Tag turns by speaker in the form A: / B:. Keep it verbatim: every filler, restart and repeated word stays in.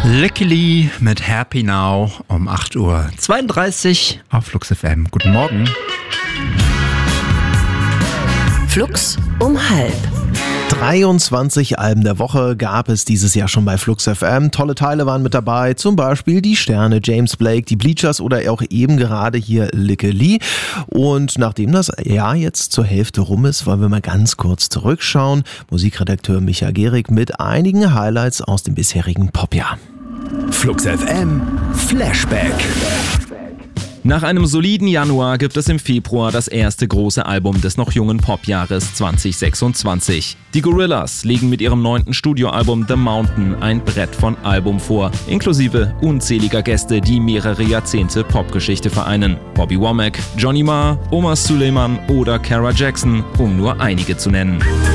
A: Luckily mit Happy Now um acht Uhr zweiunddreißig auf Flux F M. Guten Morgen.
B: Flux um halb.
C: dreiundzwanzig Alben der Woche gab es dieses Jahr schon bei Flux F M. Tolle Teile waren mit dabei, zum Beispiel die Sterne, James Blake, die Bleachers oder auch eben gerade hier Luckily. Und nachdem das Jahr jetzt zur Hälfte rum ist, wollen wir mal ganz kurz zurückschauen. Musikredakteur Micha Gehrig mit einigen Highlights aus dem bisherigen Popjahr.
D: Flux F M Flashback.
E: Nach einem soliden Januar gibt es im Februar das erste große Album des noch jungen Popjahres zwanzig sechsundzwanzig. Die Gorillaz legen mit ihrem neunten Studioalbum The Mountain ein Brett von Album vor, inklusive unzähliger Gäste, die mehrere Jahrzehnte Popgeschichte vereinen. Bobby Womack, Johnny Marr, Omar Suleiman oder Cara Jackson, um nur einige zu nennen.